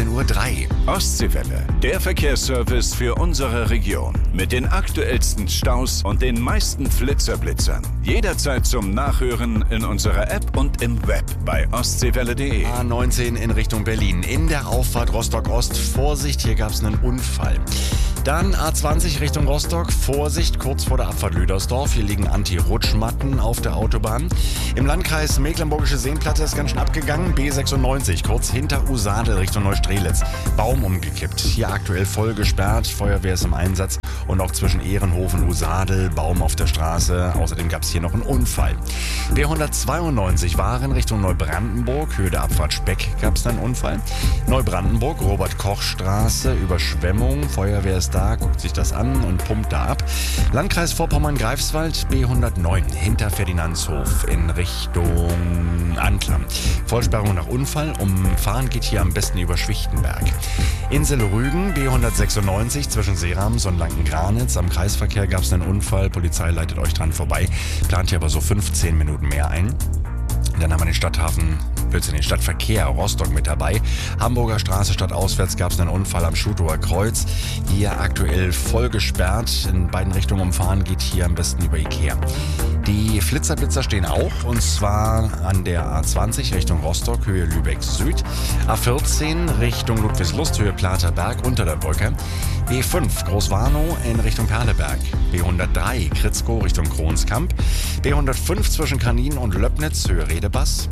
19:03 Uhr. Ostseewelle, der Verkehrsservice für unsere Region. Mit den aktuellsten Staus und den meisten Flitzer-Blitzern. Jederzeit zum Nachhören in unserer App und im Web bei ostseewelle.de. A19 in Richtung Berlin. In der Auffahrt Rostock-Ost. Vorsicht, hier gab es einen Unfall. Dann A20 Richtung Rostock. Vorsicht, kurz vor der Abfahrt Lüdersdorf. Hier liegen Anti-Rutschmatten auf der Autobahn. Im Landkreis Mecklenburgische Seenplatte ist ganz schön abgegangen. B96, kurz hinter Usadel Richtung Neustrelitz. Baum umgekippt. Hier aktuell voll gesperrt. Feuerwehr ist im Einsatz. Und auch zwischen Ehrenhofen und Usadel, Baum auf der Straße. Außerdem gab es hier noch einen Unfall. B192 Waren Richtung Neubrandenburg. Höhe der Abfahrt Speck gab es dann einen Unfall. Neubrandenburg, Robert-Koch-Straße, Überschwemmung. Feuerwehr ist da, guckt sich das an und pumpt da ab. Landkreis Vorpommern-Greifswald, B109 hinter Ferdinandshof in Richtung Anklam. Vollsperrung nach Unfall. Umfahren geht hier am besten über Schwichtenberg. Insel-Rügen, B196 zwischen Seerams und Lanken-Granitz. Am Kreisverkehr gab es einen Unfall. Polizei leitet euch dran vorbei. Plant hier aber so 15 Minuten mehr ein. Dann haben wir den Stadtverkehr Rostock mit dabei. Hamburger Straße stadtauswärts gab es einen Unfall am Schutower Kreuz. Hier aktuell voll gesperrt. In beiden Richtungen umfahren geht hier am besten über Ikea. Die Flitzer-Blitzer stehen auch, und zwar an der A20 Richtung Rostock, Höhe Lübeck Süd. A14 Richtung Ludwigslust, Höhe Platerberg unter der Brücke. B5 Großwarnow in Richtung Perleberg. B103 Kritzkow Richtung Kronskamp. B105 zwischen Kanin und Löbnitz, Höhe Redebass.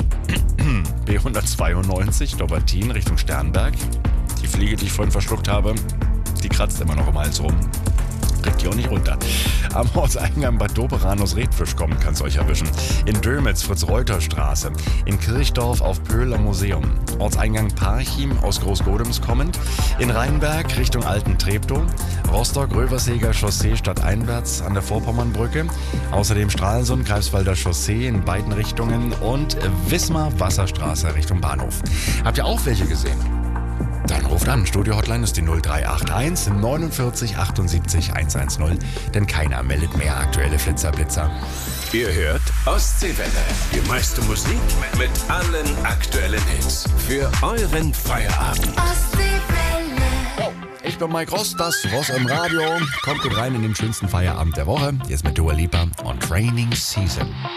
B192 Dobbertin Richtung Sternberg. Die Fliege, die ich vorhin verschluckt habe, die kratzt immer noch im Hals rum. Kriegt die auch nicht runter. Am Ortseingang Bad Doberan aus Redfisch kommen, kann's euch erwischen. In Dömitz Fritz-Reuter-Straße. In Kirchdorf auf Pöhl am Museum. Ortseingang Parchim aus Großgodems kommend. In Rheinberg Richtung Alten-Treptow. Rostock-Röverseger Chaussee stadteinwärts an der Vorpommernbrücke. Außerdem Stralsund, Greifswalder Chaussee in beiden Richtungen. Und Wismar-Wasserstraße Richtung Bahnhof. Habt ihr auch welche gesehen? Dann ruft an. Studio-Hotline ist die 0381 49 78 110, denn keiner meldet mehr aktuelle Flitzer-Blitzer. Ihr hört Ostseewelle. Die meiste Musik mit allen aktuellen Hits. Für euren Feierabend. Oh, ich bin Mike Ross, das Ross im Radio. Kommt gut rein in den schönsten Feierabend der Woche. Jetzt mit Dua Lipa und Training Season.